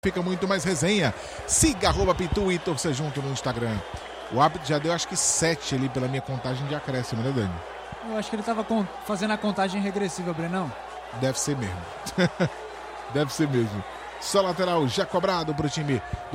Fica muito mais resenha. Siga @Pitu e torça junto no Instagram. O árbitro já deu acho que 7 ali pela minha contagem de acréscimo, né, Dani? Eu acho que ele estava fazendo a contagem regressiva, Brenão. Deve ser mesmo. Deve ser mesmo. Só lateral já cobrado pro time